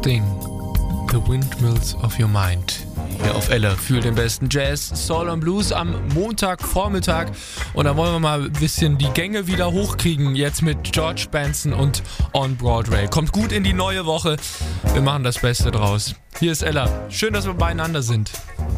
Ding. The Windmills of Your Mind. Hier auf Elle für den besten Jazz, Soul und Blues am Montagvormittag. Und da wollen wir mal ein bisschen die Gänge wieder hochkriegen. Jetzt mit George Benson und On Broadway. Kommt gut in die neue Woche. Wir machen das Beste draus. Hier ist Ella. Schön, dass wir beieinander sind.